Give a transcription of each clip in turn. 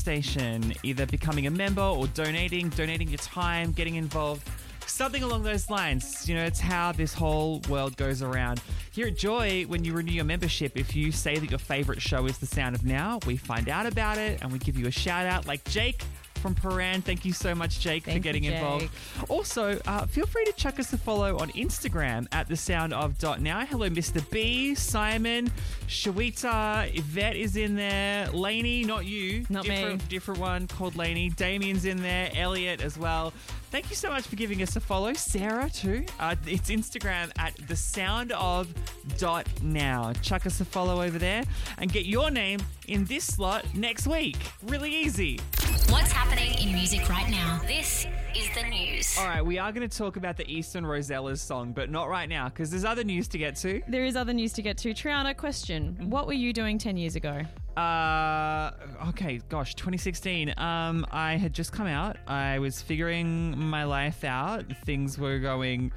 station, either becoming a member or donating your time, getting involved. Something along those lines. You know, it's how this whole world goes around. Here at Joy, when you renew your membership, if you say that your favourite show is The Sound of Now, we find out about it and we give you a shout out like Jake from Paran. Thank you so much, Jake, for getting involved. Also, feel free to chuck us a follow on Instagram at thesoundof.now. Hello, Mr. B, Simon, Shawita, Yvette is in there, Lainey, not you. Not me. Different one called Lainey. Damien's in there, Elliot as well. Thank you so much for giving us a follow. Sarah, too. It's Instagram at thesoundof.now. Chuck us a follow over there and get your name in this slot next week. Really easy. What's happening in music right now? This is the news. All right, we are going to talk about the Eastern Rosellas song, but not right now because there's other news to get to. There is other news to get to. Triana, question. What were you doing 10 years ago? Okay, gosh, 2016. I had just come out. I was figuring my life out. Things were going,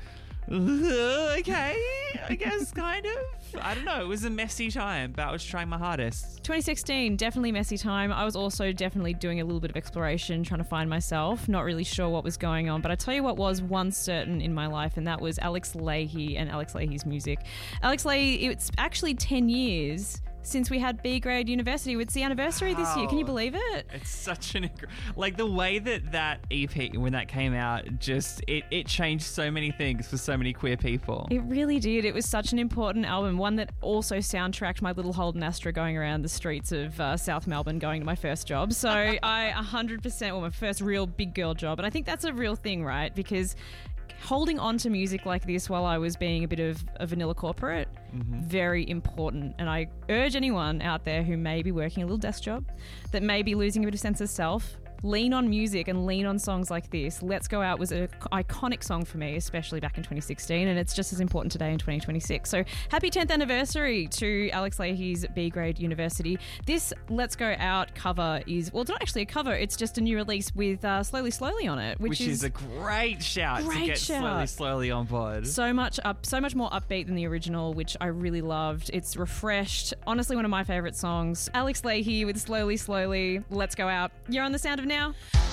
okay, I guess, kind of. I don't know. It was a messy time, but I was trying my hardest. 2016, definitely messy time. I was also definitely doing a little bit of exploration, trying to find myself, not really sure what was going on. But I tell you what was one certain in my life, and that was Alex Lahey and Alex Lahey's music. Alex Lahey, it's actually 10 years since we had B Grade University. It's the anniversary this year. Can you believe it? It's such an... Like, the way that EP, when that came out, just... It changed so many things for so many queer people. It really did. It was such an important album, one that also soundtracked my little Holden Astra going around the streets of South Melbourne going to my first job. So I 100%... Well, my first real big girl job. And I think that's a real thing, right? Because holding on to music like this while I was being a bit of a vanilla corporate, very important. And I urge anyone out there who may be working a little desk job, that may be losing a bit of sense of self, lean on music and lean on songs like this. Let's Go Out was an iconic song for me, especially back in 2016, and it's just as important today in 2026. So happy 10th anniversary to Alex Lahey's B Grade University. This Let's Go Out cover is, well, it's not actually a cover, it's just a new release with Slowly Slowly on it, which is a great shout to get Slowly Slowly on board. So much more upbeat than the original, which I really loved. It's refreshed. Honestly, one of my favourite songs. Alex Lahey with Slowly Slowly. Let's Go Out. You're on The Sound of Now.